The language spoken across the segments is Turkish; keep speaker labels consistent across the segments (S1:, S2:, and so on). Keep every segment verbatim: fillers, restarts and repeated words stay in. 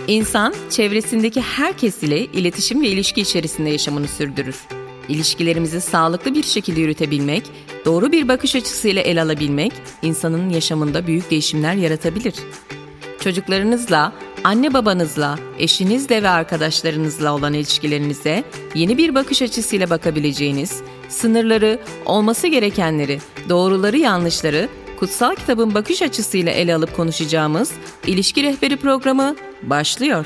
S1: İnsan, çevresindeki herkes ile iletişim ve ilişki içerisinde yaşamını sürdürür. İlişkilerimizi sağlıklı bir şekilde yürütebilmek, doğru bir bakış açısıyla ele alabilmek, insanın yaşamında büyük değişimler yaratabilir. Çocuklarınızla, anne babanızla, eşinizle ve arkadaşlarınızla olan ilişkilerinize yeni bir bakış açısıyla bakabileceğiniz, sınırları, olması gerekenleri, doğruları yanlışları, kutsal kitabın bakış açısıyla ele alıp konuşacağımız İlişki Rehberi programı başlıyor.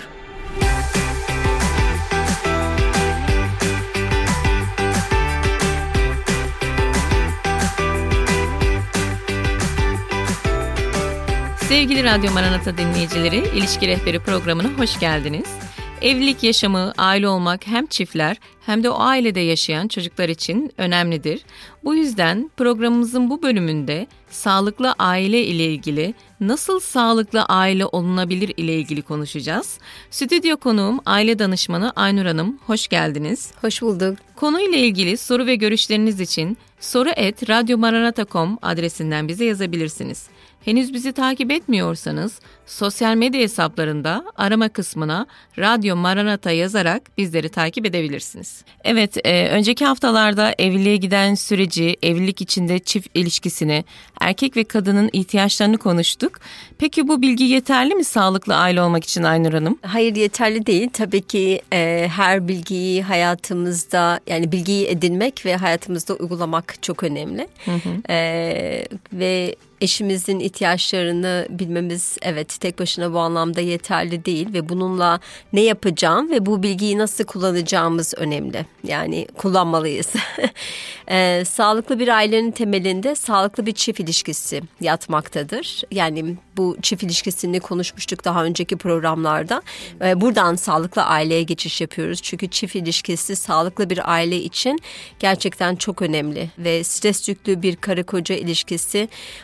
S1: Sevgili Radyo Maranata dinleyicileri, İlişki Rehberi programına hoş geldiniz. Evlilik yaşamı, aile olmak hem çiftler hem de o ailede yaşayan çocuklar için önemlidir. Bu yüzden programımızın bu bölümünde sağlıklı aile ile ilgili, nasıl sağlıklı aile olunabilir ile ilgili konuşacağız. Stüdyo konuğum aile danışmanı Aynur Hanım, hoş geldiniz.
S2: Hoş bulduk.
S1: Konuyla ilgili soru ve görüşleriniz için soru et radyomaranata nokta com adresinden bize yazabilirsiniz. Henüz bizi takip etmiyorsanız sosyal medya hesaplarında arama kısmına Radyo Maranata yazarak bizleri takip edebilirsiniz. Evet, e, önceki haftalarda evliliğe giden süreci, evlilik içinde çift ilişkisini, erkek ve kadının ihtiyaçlarını konuştuk. Peki bu bilgi yeterli mi sağlıklı aile olmak için Aynur Hanım?
S2: Hayır, yeterli değil. Tabii ki e, her bilgiyi hayatımızda, yani bilgiyi edinmek ve hayatımızda uygulamak çok önemli. Hı hı. E, ve eşimizin ihtiyaçlarını bilmemiz evet tek başına bu anlamda yeterli değil ve bununla ne yapacağım ve bu bilgiyi nasıl kullanacağımız önemli. Yani kullanmalıyız. e, sağlıklı bir ailenin temelinde sağlıklı bir çift ilişkisi yatmaktadır. Yani bu çift ilişkisini konuşmuştuk daha önceki programlarda. E, buradan sağlıklı aileye geçiş yapıyoruz. Çünkü çift ilişkisi sağlıklı bir aile için gerçekten çok önemli ve stres yüklü bir karı koca ilişkisi